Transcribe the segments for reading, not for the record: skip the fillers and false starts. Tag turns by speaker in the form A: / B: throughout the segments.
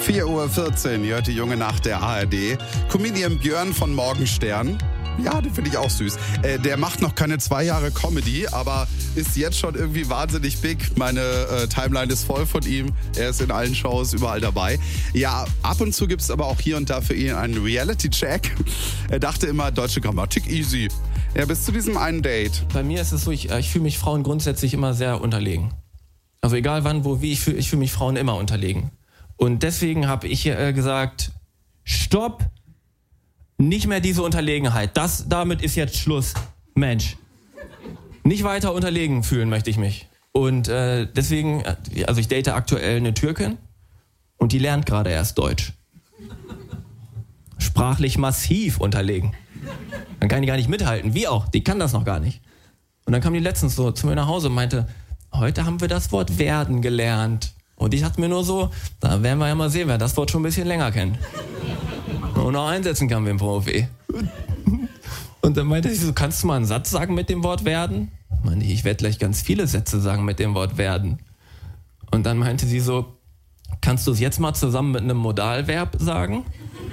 A: 4:14 Uhr, hört die junge Nacht der ARD. Comedian Björn von Morgenstern. Ja, den finde ich auch süß. Der macht noch keine 2 Jahre Comedy, aber ist jetzt schon irgendwie wahnsinnig big. Meine Timeline ist voll von ihm. Er ist in allen Shows überall dabei. Ja, ab und zu gibt es aber auch hier und da für ihn einen Reality-Check. Er dachte immer, deutsche Grammatik easy. Ja, bis zu diesem einen Date.
B: Bei mir ist es so, ich fühle mich Frauen grundsätzlich immer sehr unterlegen. Also egal wann, wo, wie, ich fühle mich Frauen immer unterlegen. Und deswegen habe ich gesagt, stopp, nicht mehr diese Unterlegenheit. Damit ist jetzt Schluss. Mensch. Nicht weiter unterlegen fühlen möchte ich mich. Und deswegen, also ich date aktuell eine Türkin und die lernt gerade erst Deutsch. Sprachlich massiv unterlegen. Dann kann die gar nicht mithalten. Wie auch, die kann das noch gar nicht. Und dann kam die letztens so zu mir nach Hause und meinte, heute haben wir das Wort werden gelernt. Und ich dachte mir nur so, da werden wir ja mal sehen, wer das Wort schon ein bisschen länger kennt. Und noch einsetzen kann wie ein Profi. Und dann meinte sie so, kannst du mal einen Satz sagen mit dem Wort werden? Ich meinte, ich werde gleich ganz viele Sätze sagen mit dem Wort werden. Und dann meinte sie so, kannst du es jetzt mal zusammen mit einem Modalverb sagen?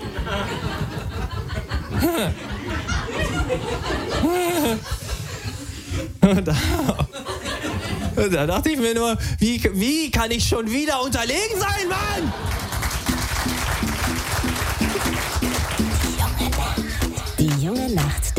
B: Und da dachte ich mir nur, wie kann ich schon wieder unterlegen sein, Mann?
C: Die junge Nacht